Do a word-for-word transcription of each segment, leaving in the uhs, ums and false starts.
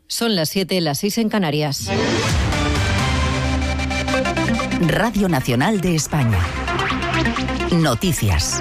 Son las siete, las seis en Canarias. Radio Nacional de España. Noticias.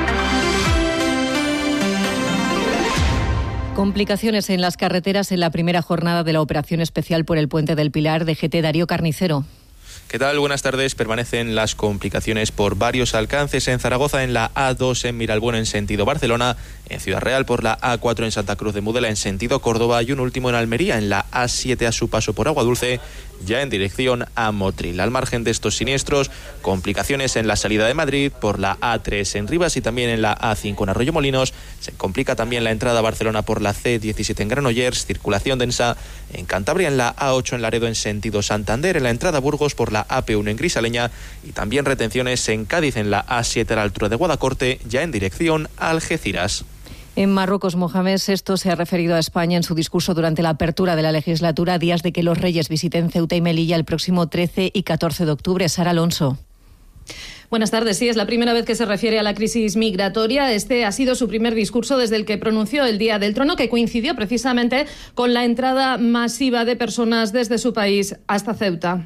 Complicaciones en las carreteras en la primera jornada de la operación especial por el Puente del Pilar. D G T, Darío Carnicero. ¿Qué tal? Buenas tardes. Permanecen las complicaciones por varios alcances en Zaragoza, en la A dos en Miralbueno en sentido Barcelona, en Ciudad Real por la A cuatro en Santa Cruz de Mudela en sentido Córdoba y un último en Almería en la A siete a su paso por Aguadulce, ya en dirección a Motril. Al margen de estos siniestros, complicaciones en la salida de Madrid por la A tres en Rivas y también en la A cinco en Arroyomolinos. Se complica también la entrada a Barcelona por la C diecisiete en Granollers, circulación densa en Cantabria en la A ocho en Laredo en sentido Santander, en la entrada a Burgos por la A P uno en Grisaleña y también retenciones en Cádiz en la A siete a la altura de Guadacorte, ya en dirección a Algeciras. En Marruecos, Mohamed sexto se ha referido a España en su discurso durante la apertura de la legislatura, días de que los reyes visiten Ceuta y Melilla el próximo trece y catorce de octubre. Sara Alonso. Buenas tardes. Sí, es la primera vez que se refiere a la crisis migratoria. Este ha sido su primer discurso desde el que pronunció el Día del Trono, que coincidió precisamente con la entrada masiva de personas desde su país hasta Ceuta.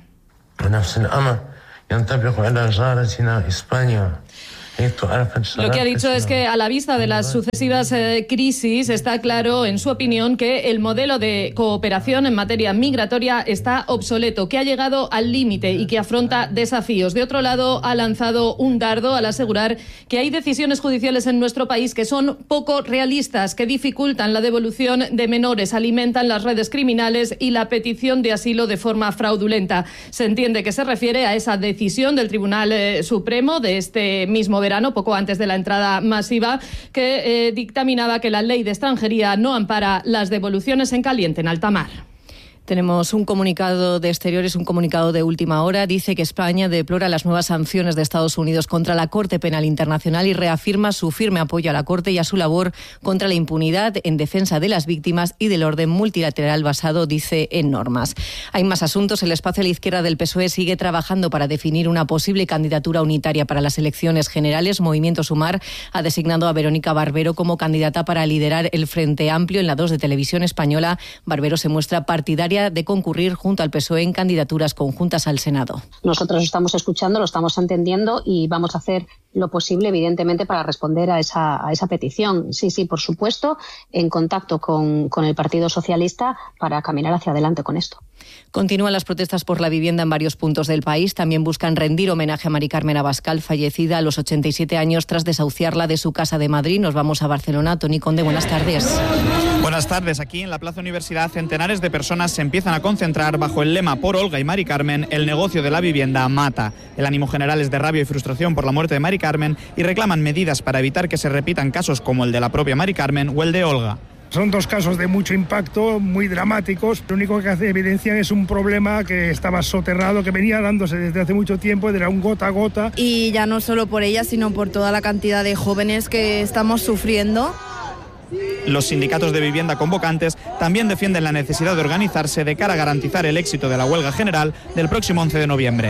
Lo que ha dicho es que a la vista de las sucesivas eh, crisis está claro, en su opinión, que el modelo de cooperación en materia migratoria está obsoleto, que ha llegado al límite y que afronta desafíos. De otro lado, ha lanzado un dardo al asegurar que hay decisiones judiciales en nuestro país que son poco realistas, que dificultan la devolución de menores, alimentan las redes criminales y la petición de asilo de forma fraudulenta. Se entiende que se refiere a esa decisión del Tribunal eh, Supremo de este mismo verano, poco antes de la entrada masiva, que eh, dictaminaba que la ley de extranjería no ampara las devoluciones en caliente en alta mar. Tenemos un comunicado de Exteriores, un comunicado de última hora. Dice que España deplora las nuevas sanciones de Estados Unidos contra la Corte Penal Internacional y reafirma su firme apoyo a la Corte y a su labor contra la impunidad en defensa de las víctimas y del orden multilateral basado, dice, en normas. Hay más asuntos. El espacio a la izquierda del P S O E sigue trabajando para definir una posible candidatura unitaria para las elecciones generales. Movimiento Sumar ha designado a Verónica Barbero como candidata para liderar el Frente Amplio en la dos de Televisión Española. Barbero se muestra partidaria de concurrir junto al P S O E en candidaturas conjuntas al Senado. Nosotros estamos escuchando, lo estamos entendiendo y vamos a hacer lo posible, evidentemente, para responder a esa, a esa petición. Sí, sí, por supuesto, en contacto con, con el Partido Socialista para caminar hacia adelante con esto. Continúan las protestas por la vivienda en varios puntos del país. También buscan rendir homenaje a Mari Carmen Abascal, fallecida a los ochenta y siete años tras desahuciarla de su casa de Madrid. Nos vamos a Barcelona. Toni Conde, buenas tardes. Buenas tardes. Aquí en la Plaza Universidad, centenares de personas se empiezan a concentrar bajo el lema "Por Olga y Mari Carmen, el negocio de la vivienda mata". El ánimo general es de rabia y frustración por la muerte de Mari Carmen y reclaman medidas para evitar que se repitan casos como el de la propia Mari Carmen o el de Olga. Son dos casos de mucho impacto, muy dramáticos. Lo único que hace evidencian es un problema que estaba soterrado, que venía dándose desde hace mucho tiempo, era un gota a gota. Y ya no solo por ella, sino por toda la cantidad de jóvenes que estamos sufriendo. Los sindicatos de vivienda convocantes también defienden la necesidad de organizarse de cara a garantizar el éxito de la huelga general del próximo once de noviembre.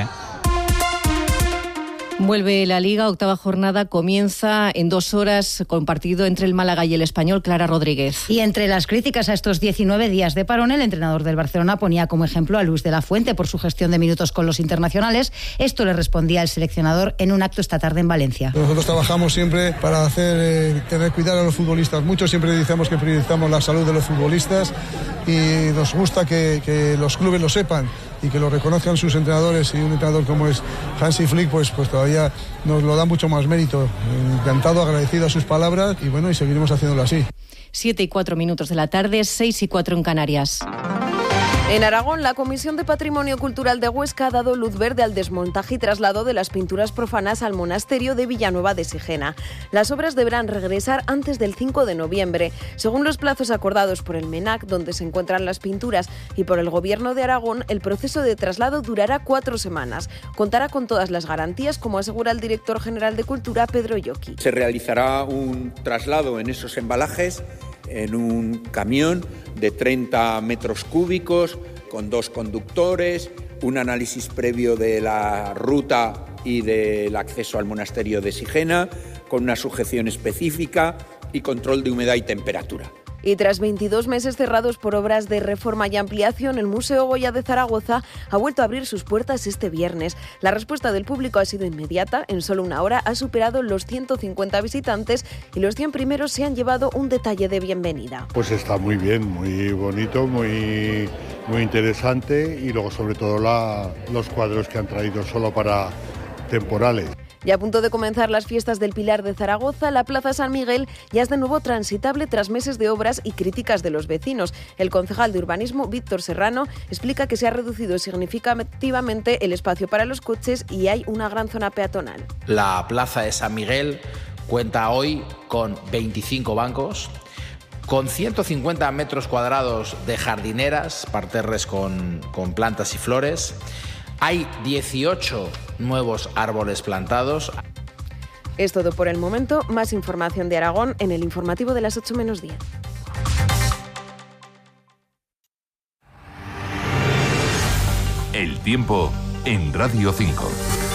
Vuelve la Liga, octava jornada, comienza en dos horas con partido entre el Málaga y el Español. Clara Rodríguez. Y entre las críticas a estos diecinueve días de parón, el entrenador del Barcelona ponía como ejemplo a Luis de la Fuente por su gestión de minutos con los internacionales. Esto le respondía el seleccionador en un acto esta tarde en Valencia. Nosotros trabajamos siempre para hacer eh, tener cuidado a los futbolistas. Muchos siempre decimos que priorizamos la salud de los futbolistas y nos gusta que, que los clubes lo sepan y que lo reconozcan sus entrenadores, y un entrenador como es Hansi Flick pues, pues todavía nos lo da mucho más mérito. Encantado, agradecido a sus palabras y bueno, y seguiremos haciéndolo así. Siete y cuatro minutos de la tarde, seis y cuatro en Canarias. En Aragón, la Comisión de Patrimonio Cultural de Huesca ha dado luz verde al desmontaje y traslado de las pinturas profanas al monasterio de Villanueva de Sigena. Las obras deberán regresar antes del cinco de noviembre, según los plazos acordados por el MENAC, donde se encuentran las pinturas, y por el Gobierno de Aragón. El proceso de traslado durará cuatro semanas. Contará con todas las garantías, como asegura el director general de Cultura, Pedro Yoki. Se realizará un traslado en esos embalajes en un camión de treinta metros cúbicos, con dos conductores, un análisis previo de la ruta y del acceso al monasterio de Sigena, con una sujeción específica y control de humedad y temperatura. Y tras veintidós meses cerrados por obras de reforma y ampliación, el Museo Goya de Zaragoza ha vuelto a abrir sus puertas este viernes. La respuesta del público ha sido inmediata. En solo una hora ha superado los ciento cincuenta visitantes y los cien primeros se han llevado un detalle de bienvenida. Pues está muy bien, muy bonito, muy, muy interesante, y luego sobre todo la, los cuadros que han traído solo para temporales. Y a punto de comenzar las fiestas del Pilar de Zaragoza, la Plaza San Miguel ya es de nuevo transitable tras meses de obras y críticas de los vecinos. El concejal de urbanismo, Víctor Serrano, explica que se ha reducido significativamente el espacio para los coches y hay una gran zona peatonal. La Plaza de San Miguel cuenta hoy con veinticinco bancos, con ciento cincuenta metros cuadrados de jardineras, parterres con, con plantas y flores. Hay dieciocho nuevos árboles plantados. Es todo por el momento. Más información de Aragón en el informativo de las ocho menos diez. El tiempo en Radio cinco.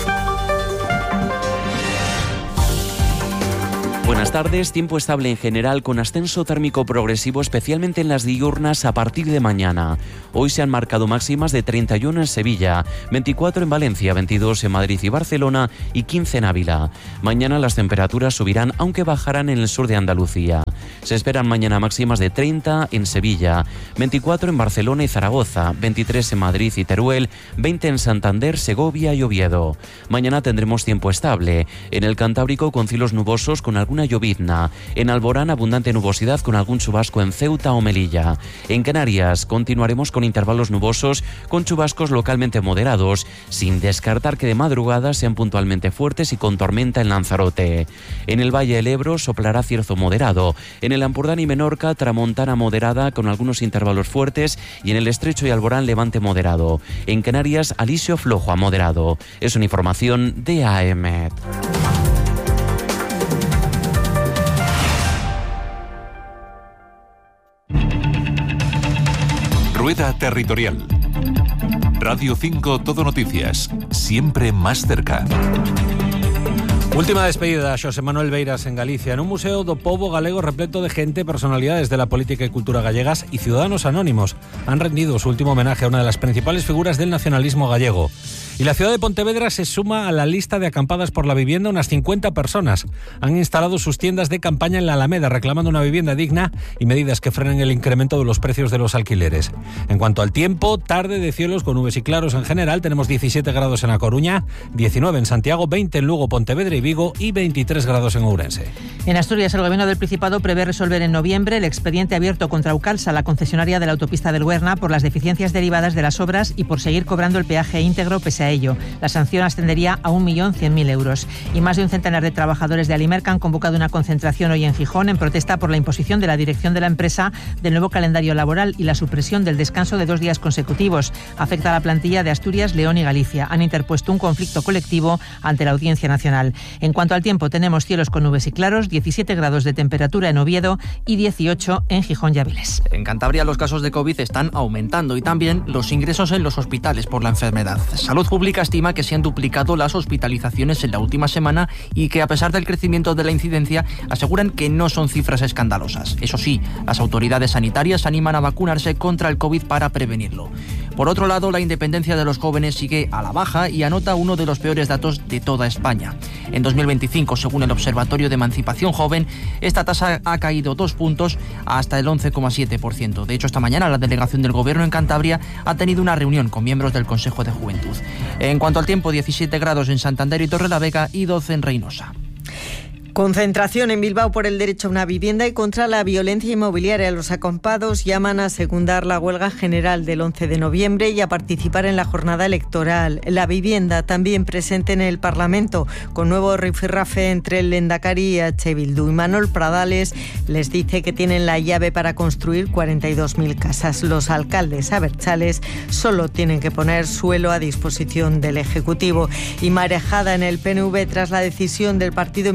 Buenas tardes, tiempo estable en general con ascenso térmico progresivo, especialmente en las diurnas a partir de mañana. Hoy se han marcado máximas de treinta y uno en Sevilla, veinticuatro en Valencia, veintidós en Madrid y Barcelona y quince en Ávila. Mañana las temperaturas subirán, aunque bajarán en el sur de Andalucía. Se esperan mañana máximas de treinta en Sevilla, veinticuatro en Barcelona y Zaragoza, veintitrés en Madrid y Teruel, veinte en Santander, Segovia y Oviedo. Mañana tendremos tiempo estable. En el Cantábrico con cielos nubosos con alguna llovizna. En Alborán abundante nubosidad con algún chubasco en Ceuta o Melilla. En Canarias continuaremos con intervalos nubosos con chubascos localmente moderados, sin descartar que de madrugada sean puntualmente fuertes y con tormenta en Lanzarote. En el Valle del Ebro soplará cierzo moderado. En el Ampurdán y Menorca tramontana moderada con algunos intervalos fuertes y en el Estrecho y Alborán levante moderado. En Canarias alisio flojo a moderado. Es una información de A E M E T. Rueda Territorial. Radio cinco Todo Noticias, siempre más cerca. Última despedida, Xosé Manuel Beiras en Galicia, en un museo do pobo galego repleto de gente, personalidades de la política y cultura gallegas y ciudadanos anónimos. Han rendido su último homenaje a una de las principales figuras del nacionalismo gallego. Y la ciudad de Pontevedra se suma a la lista de acampadas por la vivienda. Unas cincuenta personas han instalado sus tiendas de campaña en la Alameda, reclamando una vivienda digna y medidas que frenen el incremento de los precios de los alquileres. En cuanto al tiempo, tarde de cielos con nubes y claros en general. Tenemos diecisiete grados en A Coruña, diecinueve en Santiago, veinte en Lugo, Pontevedra y Vigo y veintitrés grados en Ourense. En Asturias, el Gobierno del Principado prevé resolver en noviembre el expediente abierto contra Ucalsa, la concesionaria de la autopista del Huerna, por las deficiencias derivadas de las obras y por seguir cobrando el peaje íntegro pese a ello. La sanción ascendería a un millón cien mil euros. Y más de un centenar de trabajadores de Alimerca han convocado una concentración hoy en Gijón en protesta por la imposición de la dirección de la empresa del nuevo calendario laboral y la supresión del descanso de dos días consecutivos. Afecta a la plantilla de Asturias, León y Galicia. Han interpuesto un conflicto colectivo ante la Audiencia Nacional. En cuanto al tiempo, tenemos cielos con nubes y claros, diecisiete grados de temperatura en Oviedo y dieciocho en Gijón y Áviles. En Cantabria los casos de COVID están aumentando y también los ingresos en los hospitales por la enfermedad. Salud Pública estima que se han duplicado las hospitalizaciones en la última semana y que, a pesar del crecimiento de la incidencia, aseguran que no son cifras escandalosas. Eso sí, las autoridades sanitarias animan a vacunarse contra el COVID para prevenirlo. Por otro lado, la independencia de los jóvenes sigue a la baja y anota uno de los peores datos de toda España. En dos mil veinticinco, según el Observatorio de Emancipación Joven, esta tasa ha caído dos puntos hasta el once coma siete por ciento. De hecho, esta mañana la delegación del Gobierno en Cantabria ha tenido una reunión con miembros del Consejo de Juventud. En cuanto al tiempo, diecisiete grados en Santander y Torrelavega y doce en Reynosa. Concentración en Bilbao por el derecho a una vivienda y contra la violencia inmobiliaria. Los acampados llaman a secundar la huelga general del once de noviembre y a participar en la jornada electoral. La vivienda también presente en el Parlamento, con nuevo rifirrafe entre el Lehendakari y H. Bildu. Y Manuel Pradales les dice que tienen la llave para construir cuarenta y dos mil casas. Los alcaldes abertzales solo tienen que poner suelo a disposición del Ejecutivo. Y marejada en el P N V tras la decisión del partido en Vizcaya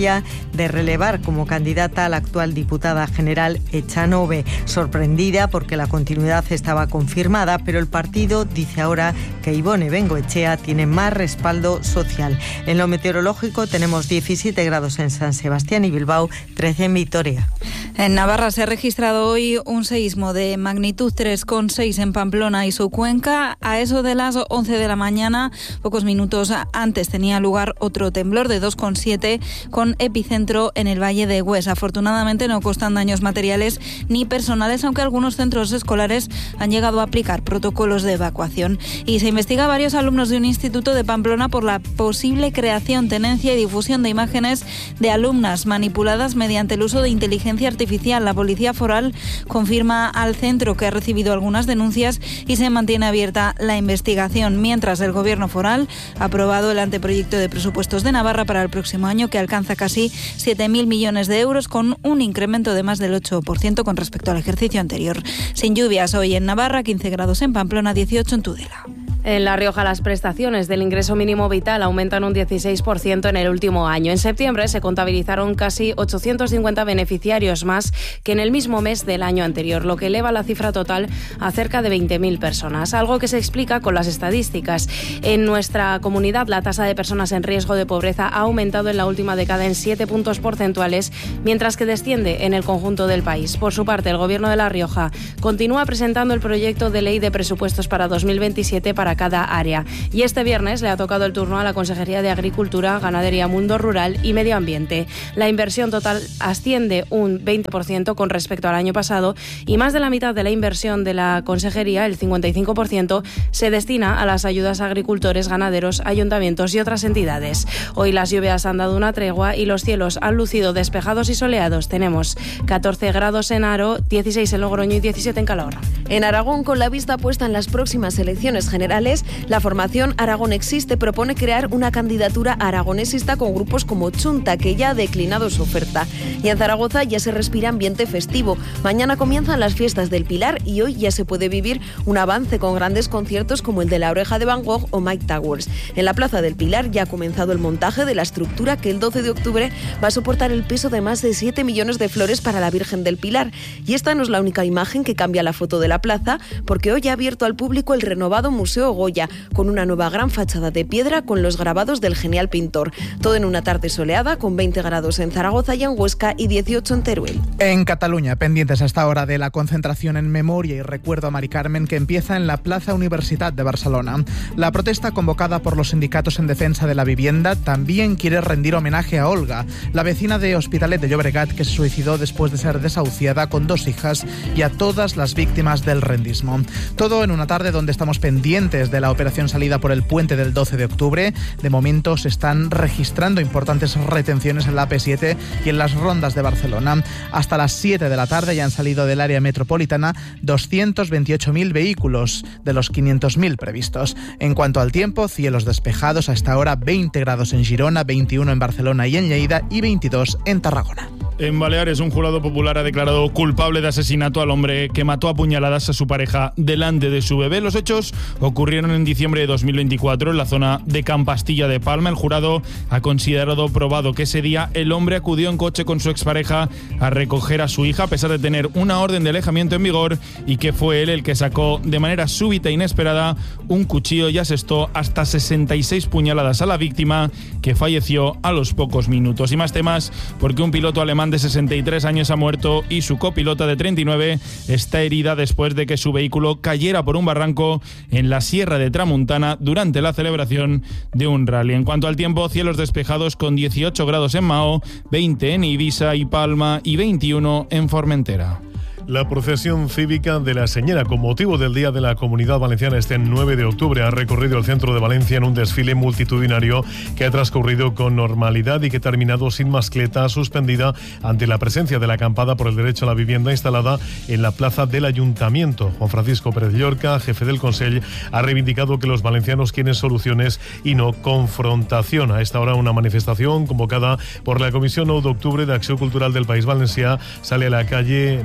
Moya de relevar como candidata a la actual diputada general Echanove, sorprendida porque la continuidad estaba confirmada, pero el partido dice ahora que Ibone Bengoechea tiene más respaldo social. En lo meteorológico tenemos diecisiete grados en San Sebastián y Bilbao, trece en Vitoria. En Navarra se ha registrado hoy un seísmo de magnitud tres coma seis en Pamplona y su cuenca. A eso de las once de la mañana, pocos minutos antes, tenía lugar otro temblor de dos coma siete con epicentro en el Valle de Hues. Afortunadamente no constan daños materiales ni personales, aunque algunos centros escolares han llegado a aplicar protocolos de evacuación. Y se investiga a varios alumnos de un instituto de Pamplona por la posible creación, tenencia y difusión de imágenes de alumnas manipuladas mediante el uso de inteligencia artificial. La Policía Foral confirma al centro que ha recibido algunas denuncias y se mantiene abierta la investigación, mientras el Gobierno foral ha aprobado el anteproyecto de presupuestos de Navarra para el próximo año, que alcanza casi siete mil millones de euros, con un incremento de más del ocho por ciento con respecto al ejercicio anterior. Sin lluvias hoy en Navarra, quince grados en Pamplona, dieciocho en Tudela. En La Rioja, las prestaciones del ingreso mínimo vital aumentan un dieciséis por ciento en el último año. En septiembre se contabilizaron casi ochocientos cincuenta beneficiarios más que en el mismo mes del año anterior, lo que eleva la cifra total a cerca de veinte mil personas, algo que se explica con las estadísticas. En nuestra comunidad, la tasa de personas en riesgo de pobreza ha aumentado en la última década en siete puntos porcentuales, mientras que desciende en el conjunto del país. Por su parte, el Gobierno de La Rioja continúa presentando el proyecto de ley de presupuestos para dos mil veintisiete para cada área. Y este viernes le ha tocado el turno a la Consejería de Agricultura, Ganadería, Mundo Rural y Medio Ambiente. La inversión total asciende un veinte por ciento con respecto al año pasado y más de la mitad de la inversión de la Consejería, el cincuenta y cinco por ciento, se destina a las ayudas a agricultores, ganaderos, ayuntamientos y otras entidades. Hoy las lluvias han dado una tregua y los cielos han lucido despejados y soleados. Tenemos catorce grados en Haro, dieciséis en Logroño y diecisiete en Calahorra. En Aragón, con la vista puesta en las próximas elecciones generales, la formación Aragón Existe propone crear una candidatura aragonesista con grupos como Chunta, que ya ha declinado su oferta. Y en Zaragoza ya se respira ambiente festivo. Mañana comienzan las fiestas del Pilar y hoy ya se puede vivir un avance con grandes conciertos como el de La Oreja de Van Gogh o Mike Towers. En la Plaza del Pilar ya ha comenzado el montaje de la estructura que el doce de octubre va a soportar el peso de más de siete millones de flores para la Virgen del Pilar. Y esta no es la única imagen que cambia la foto de la plaza, porque hoy ha abierto al público el renovado Museo Goya, con una nueva gran fachada de piedra con los grabados del genial pintor. Todo en una tarde soleada, con veinte grados en Zaragoza y en Huesca y dieciocho en Teruel. En Cataluña, pendientes a esta hora de la concentración en memoria y recuerdo a Mari Carmen, que empieza en la Plaza Universitat de Barcelona. La protesta, convocada por los sindicatos en defensa de la vivienda, también quiere rendir homenaje a Olga, la vecina de Hospitalet de Llobregat, que se suicidó después de ser desahuciada con dos hijas, y a todas las víctimas del rendismo. Todo en una tarde donde estamos pendientes de la operación salida por el puente del doce de octubre. De momento se están registrando importantes retenciones en la A P siete y en las rondas de Barcelona. Hasta las siete de la tarde ya han salido del área metropolitana doscientos veintiocho mil vehículos de los quinientos mil previstos. En cuanto al tiempo, cielos despejados, a esta hora veinte grados en Girona, veintiuno en Barcelona y en Lleida y veintidós en Tarragona. En Baleares, un jurado popular ha declarado culpable de asesinato al hombre que mató a puñaladas a su pareja delante de su bebé. Los hechos ocurrieron en diciembre de dos mil veinticuatro en la zona de Campastilla de Palma. El jurado ha considerado probado que ese día el hombre acudió en coche con su expareja a recoger a su hija, a pesar de tener una orden de alejamiento en vigor, y que fue él el que sacó de manera súbita e inesperada un cuchillo y asestó hasta sesenta y seis puñaladas a la víctima, que falleció a los pocos minutos. Y más temas, porque un piloto alemán de sesenta y tres años ha muerto y su copilota de treinta y nueve está herida después de que su vehículo cayera por un barranco en la Sierra de Tramuntana durante la celebración de un rally. En cuanto al tiempo, cielos despejados con dieciocho grados en Mao, veinte en Ibiza y Palma y veintiuno en Formentera. La procesión cívica de la Señera, con motivo del Día de la Comunidad Valenciana este nueve de octubre, ha recorrido el centro de Valencia en un desfile multitudinario que ha transcurrido con normalidad y que ha terminado sin mascleta, suspendida ante la presencia de la acampada por el derecho a la vivienda instalada en la plaza del Ayuntamiento. Juan Francisco Pérez Llorca, jefe del Consell, ha reivindicado que los valencianos quieren soluciones y no confrontación. A esta hora, una manifestación convocada por la Comisión nueve de octubre de Acción Cultural del País Valencià sale a la calle para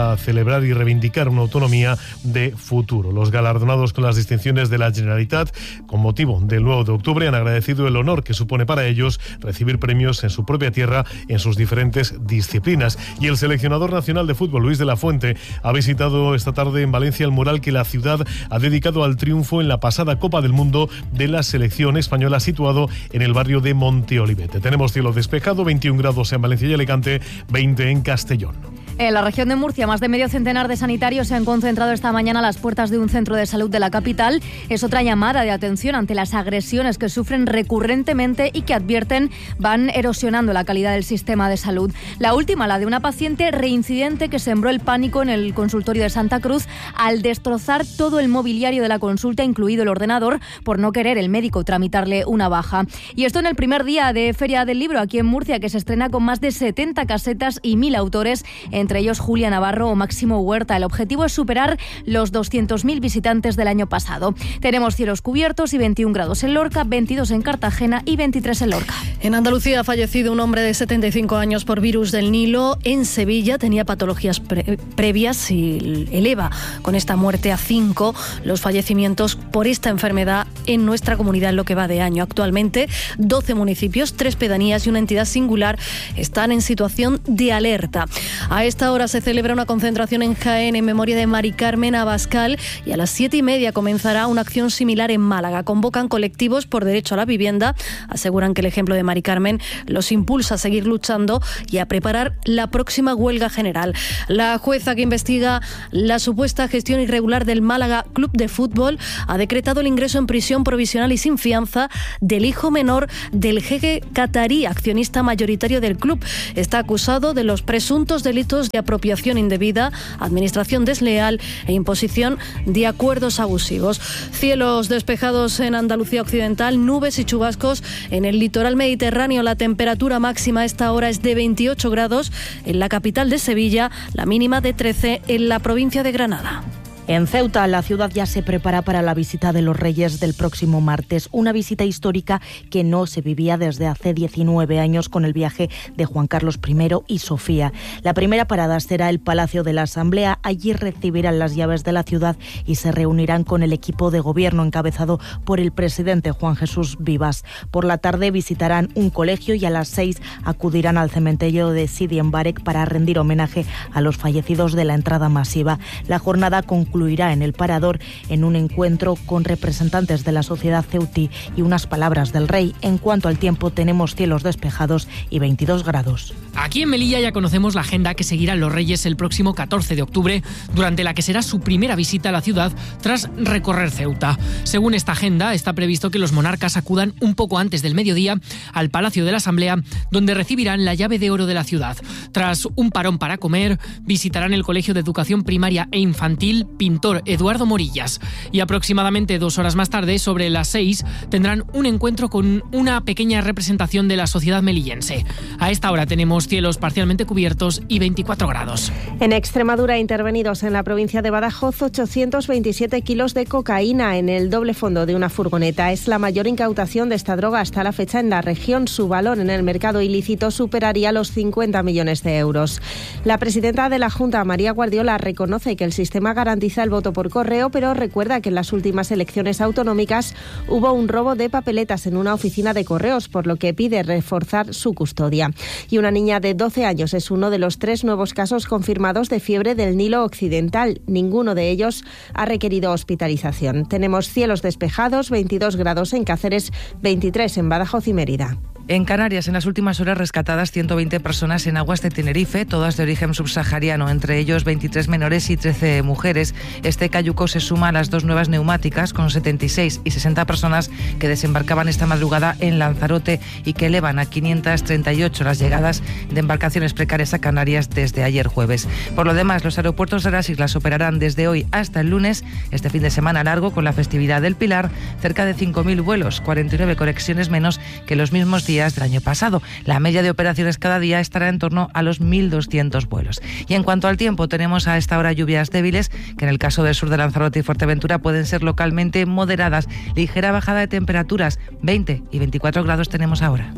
para celebrar y reivindicar una autonomía de futuro. Los galardonados con las distinciones de la Generalitat, con motivo del nueve de octubre, han agradecido el honor que supone para ellos recibir premios en su propia tierra en sus diferentes disciplinas. Y el seleccionador nacional de fútbol, Luis de la Fuente, ha visitado esta tarde en Valencia el mural que la ciudad ha dedicado al triunfo en la pasada Copa del Mundo de la selección española, situado en el barrio de Monteolivete. Tenemos cielo despejado, veintiún grados en Valencia y Alicante, veinte en Castellón. En la región de Murcia, más de medio centenar de sanitarios se han concentrado esta mañana a las puertas de un centro de salud de la capital. Es otra llamada de atención ante las agresiones que sufren recurrentemente y que advierten van erosionando la calidad del sistema de salud. La última, la de una paciente reincidente que sembró el pánico en el consultorio de Santa Cruz al destrozar todo el mobiliario de la consulta, incluido el ordenador, por no querer el médico tramitarle una baja. Y esto en el primer día de Feria del Libro aquí en Murcia, que se estrena con más de setenta casetas y mil autores, entre ellos Julia Navarro o Máximo Huerta. El objetivo es superar los doscientos mil visitantes del año pasado. Tenemos cielos cubiertos y veintiún grados en Lorca, veintidós en Cartagena y veintitrés en Lorca. En Andalucía ha fallecido un hombre de setenta y cinco años por virus del Nilo. En Sevilla tenía patologías pre- previas y eleva con esta muerte a cinco los fallecimientos por esta enfermedad en nuestra comunidad en lo que va de año. Actualmente, doce municipios, tres pedanías y una entidad singular están en situación de alerta. A esta hora se celebra una concentración en Jaén en memoria de Mari Carmen Abascal y a las siete y media comenzará una acción similar en Málaga. Convocan colectivos por derecho a la vivienda, aseguran que el ejemplo de Mari Carmen los impulsa a seguir luchando y a preparar la próxima huelga general. La jueza que investiga la supuesta gestión irregular del Málaga Club de Fútbol ha decretado el ingreso en prisión provisional y sin fianza del hijo menor del jeque catarí, accionista mayoritario del club. Está acusado de los presuntos delitos de apropiación indebida, administración desleal e imposición de acuerdos abusivos. Cielos despejados en Andalucía Occidental, nubes y chubascos en el litoral mediterráneo. La temperatura máxima a esta hora es de veintiocho grados en la capital de Sevilla, la mínima de trece en la provincia de Granada. En Ceuta, la ciudad ya se prepara para la visita de los Reyes del próximo martes, una visita histórica que no se vivía desde hace diecinueve años con el viaje de Juan Carlos primero y Sofía. La primera parada será el Palacio de la Asamblea. Allí recibirán las llaves de la ciudad y se reunirán con el equipo de gobierno encabezado por el presidente Juan Jesús Vivas. Por la tarde visitarán un colegio y a las seis acudirán al cementerio de Sidi Mbarek para rendir homenaje a los fallecidos de la entrada masiva. La jornada concluirá en el Parador en un encuentro con representantes de la sociedad ceutí y unas palabras del rey. En cuanto al tiempo, tenemos cielos despejados y veintidós grados. Aquí en Melilla ya conocemos la agenda que seguirán los Reyes el próximo catorce de octubre, durante la que será su primera visita a la ciudad tras recorrer Ceuta. Según esta agenda, está previsto que los monarcas acudan un poco antes del mediodía al Palacio de la Asamblea, donde recibirán la llave de oro de la ciudad. Tras un parón para comer, visitarán el Colegio de Educación Primaria e Infantil Pintor Eduardo Morillas. Y aproximadamente dos horas más tarde, sobre las seis, tendrán un encuentro con una pequeña representación de la sociedad melillense. A esta hora tenemos cielos parcialmente cubiertos y veinticuatro grados. En Extremadura, intervenidos en la provincia de Badajoz, ochocientos veintisiete kilos de cocaína en el doble fondo de una furgoneta. Es la mayor incautación de esta droga hasta la fecha en la región. Su valor en el mercado ilícito superaría los cincuenta millones de euros. La presidenta de la Junta, María Guardiola, reconoce que el sistema garantiza el voto por correo, pero recuerda que en las últimas elecciones autonómicas hubo un robo de papeletas en una oficina de correos, por lo que pide reforzar su custodia. Y una niña de doce años es uno de los tres nuevos casos confirmados de fiebre del Nilo Occidental. Ninguno de ellos ha requerido hospitalización. Tenemos cielos despejados, veintidós grados en Cáceres, veintitrés en Badajoz y Mérida. En Canarias, en las últimas horas rescatadas ciento veinte personas en aguas de Tenerife, todas de origen subsahariano, entre ellos veintitrés menores y trece mujeres. Este cayuco se suma a las dos nuevas neumáticas con setenta y seis y sesenta personas que desembarcaban esta madrugada en Lanzarote y que elevan a quinientas treinta y ocho las llegadas de embarcaciones precarias a Canarias desde ayer jueves. Por lo demás, los aeropuertos de las islas operarán desde hoy hasta el lunes, este fin de semana largo con la festividad del Pilar, cerca de cinco mil vuelos, cuarenta y nueve conexiones menos que los mismos días del año pasado. La media de operaciones cada día estará en torno a los mil doscientos vuelos. Y en cuanto al tiempo, tenemos a esta hora lluvias débiles, que en el caso del sur de Lanzarote y Fuerteventura pueden ser localmente moderadas. Ligera bajada de temperaturas, veinte y veinticuatro grados tenemos ahora.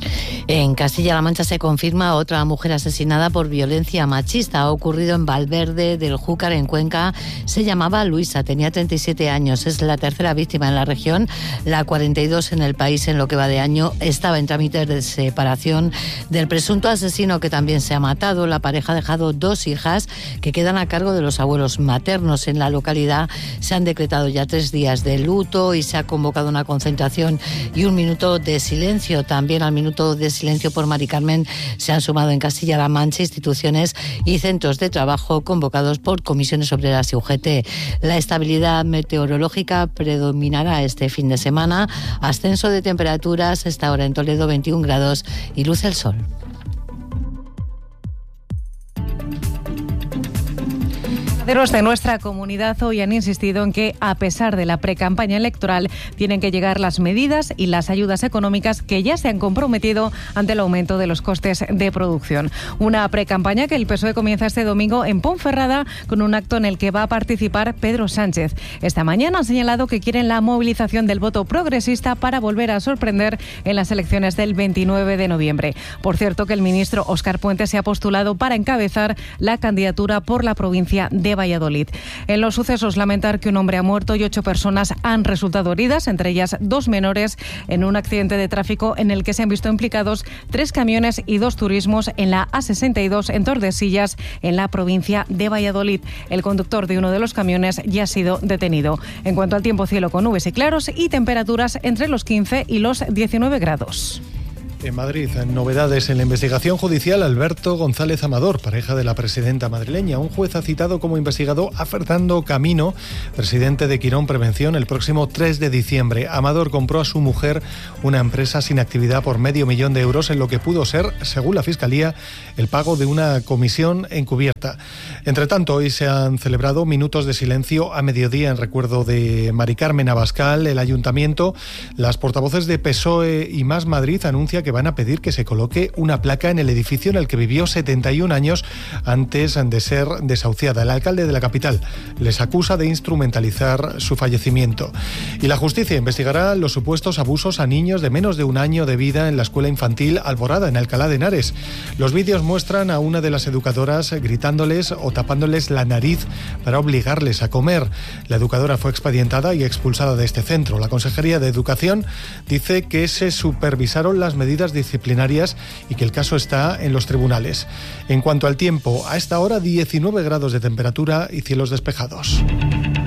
En Castilla-La Mancha se confirma otra mujer asesinada por violencia machista. Ha ocurrido en Valverde del Júcar, en Cuenca. Se llamaba Luisa, tenía treinta y siete años. Es la tercera víctima en la región, la cuarenta y dos en el país en lo que va de año. Estaba en trámites de separación del presunto asesino, que también se ha matado. La pareja ha dejado dos hijas que quedan a cargo de los abuelos maternos. En la localidad se han decretado ya tres días de luto y se ha convocado una concentración y un minuto de silencio. También al minuto de silencio por Mari Carmen se han sumado en Castilla-La Mancha instituciones y centros de trabajo convocados por comisiones obreras y U G T. La estabilidad meteorológica predominará este fin de semana. Ascenso de temperaturas, esta hora en Toledo veintiún grados y luce el sol. De nuestra comunidad hoy han insistido en que, a pesar de la precampaña electoral, tienen que llegar las medidas y las ayudas económicas que ya se han comprometido ante el aumento de los costes de producción. Una precampaña que el P S O E comienza este domingo en Ponferrada con un acto en el que va a participar Pedro Sánchez. Esta mañana han señalado que quieren la movilización del voto progresista para volver a sorprender en las elecciones del veintinueve de noviembre. Por cierto, que el ministro Óscar Puente se ha postulado para encabezar la candidatura por la provincia de Valladolid. En los sucesos, lamentar que un hombre ha muerto y ocho personas han resultado heridas, entre ellas dos menores, en un accidente de tráfico en el que se han visto implicados tres camiones y dos turismos en la A sesenta y dos en Tordesillas, en la provincia de Valladolid. El conductor de uno de los camiones ya ha sido detenido. En cuanto al tiempo, cielo con nubes y claros y temperaturas entre los quince y los diecinueve grados. En Madrid, novedades en la investigación judicial. Alberto González Amador, pareja de la presidenta madrileña. Un juez ha citado como investigado a Fernando Camino, presidente de Quirón Prevención, el próximo tres de diciembre. Amador compró a su mujer una empresa sin actividad por medio millón de euros en lo que pudo ser, según la Fiscalía, el pago de una comisión encubierta. Entre tanto, hoy se han celebrado minutos de silencio a mediodía en recuerdo de Mari Carmen Abascal. El Ayuntamiento, las portavoces de P S O E y Más Madrid anuncia que van a pedir que se coloque una placa en el edificio en el que vivió setenta y un años antes de ser desahuciada. El alcalde de la capital les acusa de instrumentalizar su fallecimiento. Y la justicia investigará los supuestos abusos a niños de menos de un año de vida en la escuela infantil Alborada, en Alcalá de Henares. Los vídeos muestran a una de las educadoras gritándoles o tapándoles la nariz para obligarles a comer. La educadora fue expedientada y expulsada de este centro. La Consejería de Educación dice que se supervisaron las medidas disciplinarias y que el caso está en los tribunales. En cuanto al tiempo, a esta hora diecinueve grados de temperatura y cielos despejados.